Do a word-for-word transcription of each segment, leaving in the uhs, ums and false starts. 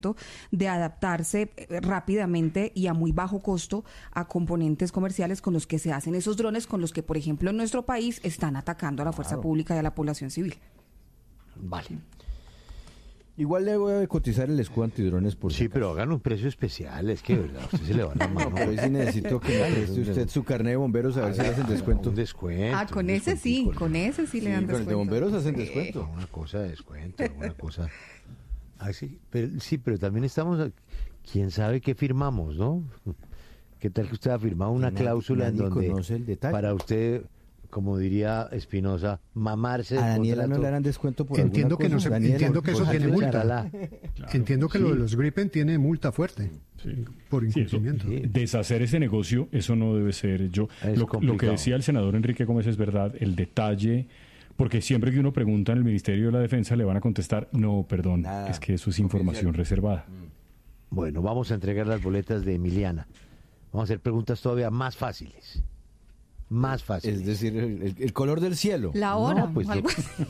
de adaptarse rápidamente y a muy bajo costo a componentes comerciales con los que se hacen esos drones, con los que, por ejemplo, en nuestro país están atacando a la fuerza Claro. pública y a la población civil. Vale. Igual le voy a cotizar el escudo antidrones por Sí, si acaso. pero hagan un precio especial, es que de verdad, a usted se le va la No, mano. pero hoy sí necesito que me preste usted su carnet de bomberos a ver si le hacen descuento. Un descuento. Ah, con un ese sí, descuentico. con ese sí le Sí, dan con el de descuento. bomberos hacen Sí. descuento. Una cosa de descuento, una cosa. Ah, sí, pero, sí, pero también estamos. a- Quién sabe qué firmamos, ¿no? ¿Qué tal que usted ha firmado una Nadie- cláusula en nadie donde conoce el detalle. para usted, como diría Espinosa, mamarse A del Daniela no contrato? le harán descuento por Entiendo alguna que no cosa. se- Daniela, entiendo que eso por tiene favor. multa. Charalá. Entiendo que lo Sí. de los Gripen tiene multa fuerte por Sí, eso- incumplimiento. Sí. Deshacer ese negocio, eso no debe ser yo. Es Lo, lo complicado. que decía el senador Enrique Gómez es verdad, el detalle, porque siempre que uno pregunta en el Ministerio de la Defensa le van a contestar, no, perdón, Nada. es que eso es información reservada. Bueno, vamos a entregar las boletas de Emiliana. Vamos a hacer preguntas todavía más fáciles. Más fáciles. Es decir, el, el- el color del cielo. La hora, No, pues, algo lo- así.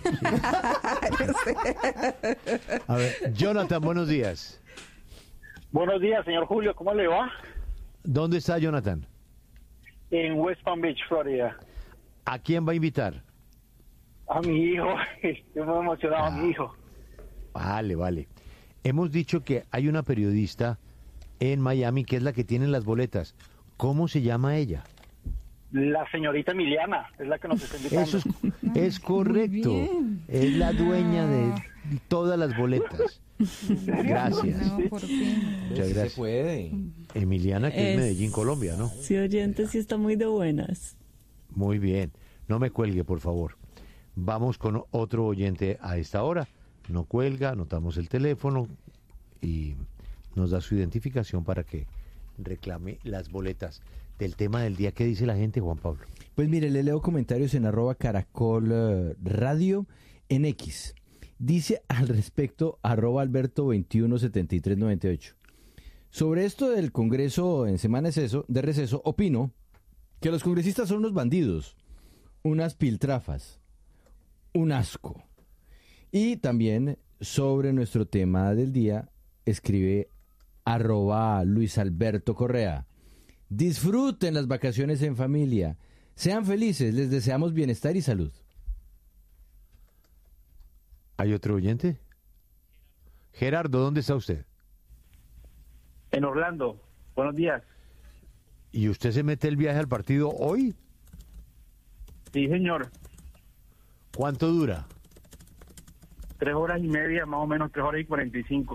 A ver, Jonathan, buenos días. Buenos días, señor Julio, ¿cómo le va? ¿Dónde está Jonathan? En West Palm Beach, Florida. ¿A quién va a invitar? A mi hijo, estoy muy emocionado, a mi hijo. Vale, vale. Hemos dicho que hay una periodista en Miami que es la que tiene las boletas. ¿Cómo se llama ella? La señorita Emiliana es la que nos está invitando. Eso es, es correcto. bien. Es la dueña de todas las boletas. Gracias. No, por fin. Muchas Se gracias. puede. Emiliana, que es, Es- Medellín, Colombia, ¿no? Sí, oyente, sí está muy de buenas. Muy bien. No me cuelgue, por favor. Vamos con otro oyente a esta hora. No cuelga, anotamos el teléfono y nos da su identificación para que reclame las boletas del tema del día. ¿Qué dice la gente, Juan Pablo? Pues mire, le leo comentarios en arroba caracol eh, radio en X. Dice al respecto arroba alberto veintiuno setenta y tres noventa y ocho. Sobre esto del Congreso en semana de receso, de receso, opino que los congresistas son unos bandidos, unas piltrafas, un asco. Y también sobre nuestro tema del día, escribe arroba Luis Alberto Correa. Disfruten las vacaciones en familia. Sean felices, les deseamos bienestar y salud. ¿Hay otro oyente? Gerardo, ¿dónde está usted? En Orlando, buenos días. ¿Y usted se mete el viaje al partido hoy? Sí, señor. ¿Cuánto dura? Tres horas y media, más o menos tres horas y cuarenta y cinco.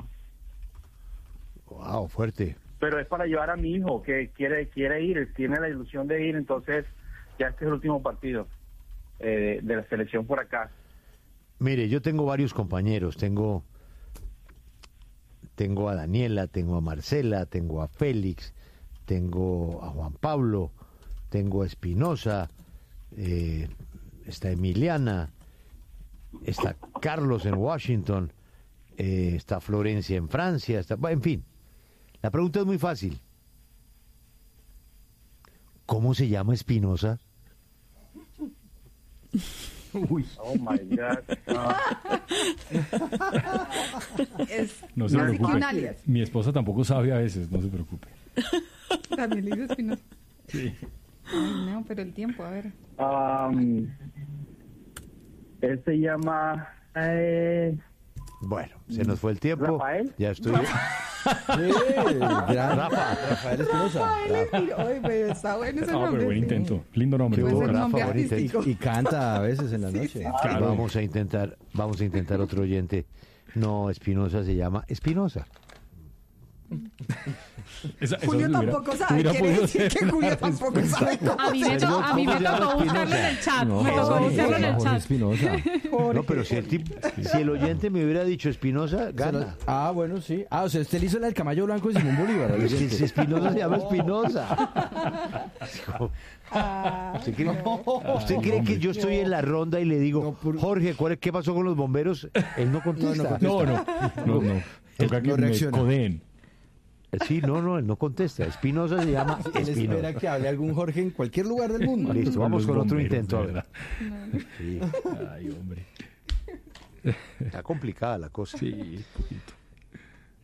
Wow, fuerte. Pero es para llevar a mi hijo, que quiere quiere ir, tiene la ilusión de ir, entonces ya este es el último partido eh, de la selección por acá. Mire, yo tengo varios compañeros, tengo tengo a Daniela, tengo a Marcela, tengo a Félix, tengo a Juan Pablo, tengo a Espinosa, eh, está Emiliana, está Carlos en Washington, eh, está Florencia en Francia, está, en fin. La pregunta es muy fácil. ¿Cómo se llama Espinosa? Oh my God. No. Es No se más que un preocupe. alias. Mi esposa tampoco sabe a veces, no se preocupe. Daniel Espinosa. Sí. Ay, no, pero el tiempo, a ver. Um, él se llama eh, Bueno, se nos fue el tiempo. ¿Rafael? Ya estoy. Sí, gran Rafa. Rafael Espinosa. Ay, pero está bueno ese Ah, pero nombre. buen sí. intento. Lindo nombre. Qué Puede hubo, ser Rafa, nombre buen intento. artístico. Y canta a veces en la noche. Claro. Vamos a intentar, vamos a intentar otro oyente. No, Espinosa se llama Espinosa. Esa- esa Julio hubiera- tampoco sabe. hubiera Quiere podido decir ser que una Julio tampoco respuesta. sabe. A mí me, ¿Serio? to- a mí me ¿Cómo se llama tocó buscarlo en Espinosa? el chat. No, me tocó Jorge, buscarlo en el Jorge chat. Espinosa. No, pero si el, tip- si el oyente me hubiera dicho Espinosa, gana. Ah, bueno, sí. Ah, o sea, usted le hizo la del Caballo Blanco de Simón Bolívar. al Es que oyente. Espinosa se llama Espinosa. ¿Usted cree, usted cree que yo estoy en la ronda y le digo, No, por- Jorge, ¿cuál es- ¿qué pasó con los bomberos? Él no contesta. No, no, no, no. Toca que No me reacciona. codeen. Sí, no, no, él no contesta. Espinosa se llama Él espera Espinosa. que hable algún Jorge en cualquier lugar del mundo. Listo, vamos los con otro bomberos, intento. a de ver. verdad. Sí, Ay, hombre. está complicada la cosa. Sí, poquito.